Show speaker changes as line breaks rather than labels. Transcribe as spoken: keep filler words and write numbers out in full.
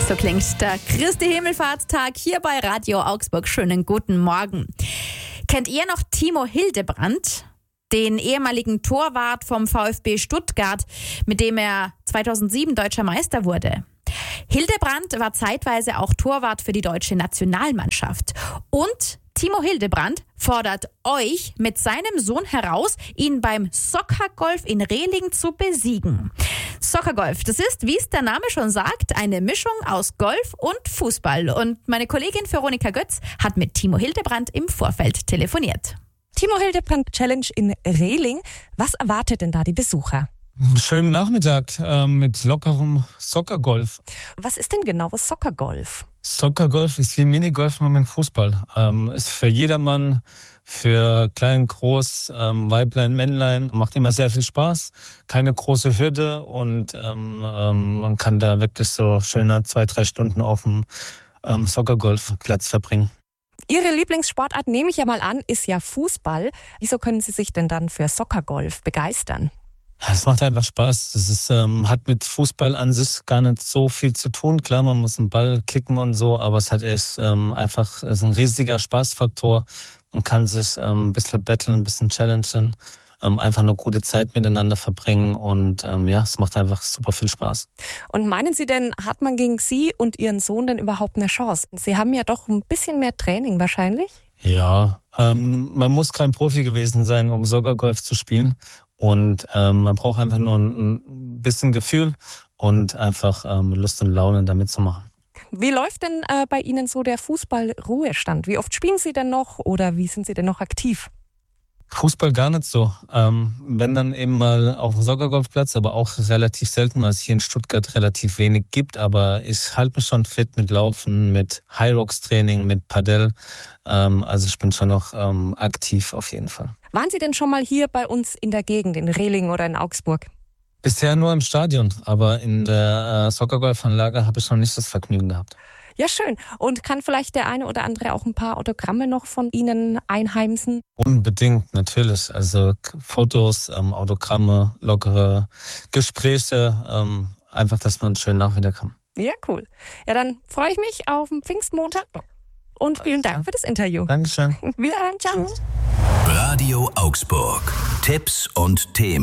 So klingt der Christi Himmelfahrtstag hier bei Radio Augsburg. Schönen guten Morgen. Kennt ihr noch Timo Hildebrand? Den ehemaligen Torwart vom VfB Stuttgart, mit dem er zweitausendsieben deutscher Meister wurde. Hildebrand war zeitweise auch Torwart für die deutsche Nationalmannschaft. Und Timo Hildebrand fordert euch mit seinem Sohn heraus, ihn beim Soccergolf in Rehling zu besiegen. Soccergolf, das ist, wie es der Name schon sagt, eine Mischung aus Golf und Fußball. Und meine Kollegin Veronika Götz hat mit Timo Hildebrand im Vorfeld telefoniert.
Timo Hildebrand Challenge in Rehling. Was erwartet denn da die Besucher?
Schönen Nachmittag äh, mit lockerem Soccergolf.
Was ist denn genau Soccergolf?
Soccergolf ist wie Minigolf nur mit Fußball. Ähm, ist für jedermann, für klein, groß, ähm, Weiblein, Männlein. Macht immer sehr viel Spaß. Keine große Hürde und ähm, ähm, man kann da wirklich so schöne zwei, drei Stunden auf dem ähm, Soccergolfplatz verbringen.
Ihre Lieblingssportart, nehme ich ja mal an, ist ja Fußball. Wieso können Sie sich denn dann für Soccergolf begeistern?
Es macht einfach Spaß. Das ist, ähm, hat mit Fußball an sich gar nicht so viel zu tun. Klar, man muss einen Ball kicken und so, aber es hat echt ähm, einfach ist ein riesiger Spaßfaktor. Man kann sich ähm, ein bisschen battlen, ein bisschen challengen, ähm, einfach eine gute Zeit miteinander verbringen und ähm, ja, es macht einfach super viel Spaß.
Und meinen Sie denn, hat man gegen Sie und Ihren Sohn denn überhaupt eine Chance? Sie haben ja doch ein bisschen mehr Training wahrscheinlich.
Ja, ähm, man muss kein Profi gewesen sein, um Soccergolf zu spielen. Und ähm, man braucht einfach nur ein, ein bisschen Gefühl und einfach ähm, Lust und Laune damit zu machen.
Wie läuft denn äh, bei Ihnen so der Fußballruhestand? Wie oft spielen Sie denn noch oder wie sind Sie denn noch aktiv?
Fußball gar nicht so. Ähm, wenn dann eben mal auf dem Soccergolfplatz, aber auch relativ selten, weil es hier in Stuttgart relativ wenig gibt. Aber ich halte mich schon fit mit Laufen, mit High-Rocks-Training, mit Padel. Ähm, also ich bin schon noch ähm, aktiv auf jeden Fall.
Waren Sie denn schon mal hier bei uns in der Gegend, in Rehling oder in Augsburg?
Bisher nur im Stadion, aber in der äh, Soccergolfanlage habe ich noch nicht das Vergnügen gehabt.
Ja, schön. Und kann vielleicht der eine oder andere auch ein paar Autogramme noch von Ihnen einheimsen?
Unbedingt, natürlich. Also Fotos, ähm, Autogramme, lockere Gespräche, ähm, einfach, dass man schön Nachmittag haben.
Ja, cool. Ja, dann freue ich mich auf den Pfingstmontag und vielen Dank für das Interview.
Dankeschön.
Wiederhören, ciao.
Radio Augsburg. Tipps und Themen.